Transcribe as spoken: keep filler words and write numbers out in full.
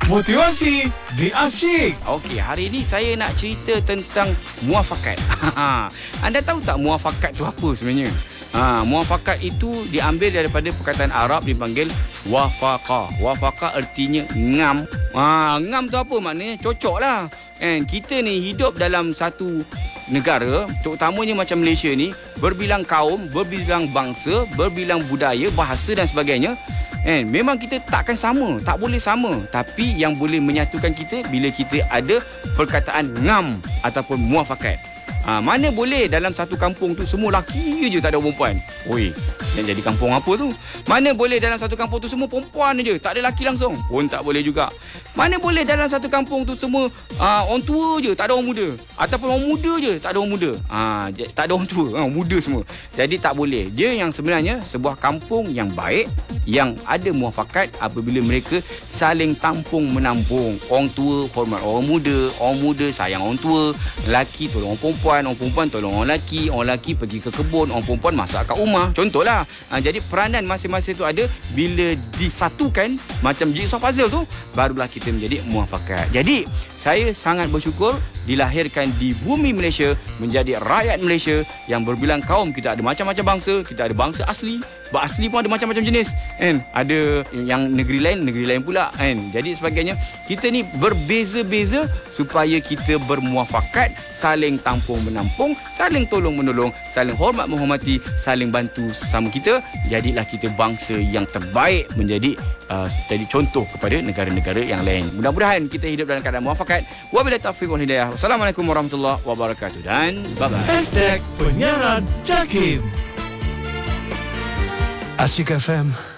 Motivasi di Asyik. Okey, hari ni saya nak cerita tentang muafakat. Anda tahu tak muafakat tu apa sebenarnya? Ha, muafakat itu diambil daripada perkataan Arab dipanggil wafaqa. Wafaqa artinya ngam. Ha, ngam tu apa maknanya? Cocok lah. And kita ni hidup dalam satu negara, terutamanya macam Malaysia ni, berbilang kaum, berbilang bangsa, berbilang budaya, bahasa dan sebagainya. And memang kita takkan sama, tak boleh sama. Tapi yang boleh menyatukan kita bila kita ada perkataan ngam ataupun muafakat. Ha, mana boleh dalam satu kampung tu semua laki je, tak ada perempuan. Oi, yang jadi kampung apa tu? Mana boleh dalam satu kampung tu semua perempuan je, tak ada laki langsung? Pun tak boleh juga. Mana boleh dalam satu kampung tu semua uh, orang tua je, tak ada orang muda? Ataupun orang muda je, tak ada orang muda? Ha, tak ada orang tua, orang muda semua. Jadi tak boleh. Dia yang sebenarnya sebuah kampung yang baik, yang ada muafakat apabila mereka saling tampung menampung. Orang tua hormat orang muda, orang muda sayang orang tua, lelaki tolong orang perempuan, orang perempuan tolong orang lelaki, orang lelaki pergi ke kebun, orang perempuan masak kat rumah. Contohlah. Ha, jadi peranan masing-masing tu ada, bila disatukan macam jigsaw puzzle tu, barulah kita menjadi muafakat. Jadi saya sangat bersyukur dilahirkan di bumi Malaysia, menjadi rakyat Malaysia yang berbilang kaum. Kita ada macam-macam bangsa, kita ada bangsa asli, bangsa asli pun ada macam-macam jenis, kan? Ada yang negeri lain, negeri lain pula, kan? Jadi sebagainya, kita ni berbeza-beza supaya kita bermuafakat, saling tampung menampung, saling tolong menolong, saling hormat menghormati, saling bantu sesama kita. Jadilah kita bangsa yang terbaik, menjadi uh, jadi contoh kepada negara-negara yang lain. Mudah-mudahan kita hidup dalam keadaan muafakat. Wabillahi taufiq wal hidayah. Wassalamualaikum warahmatullahi wabarakatuh dan bye-bye. Hashtag penyiaran Jakim. Asyik F M.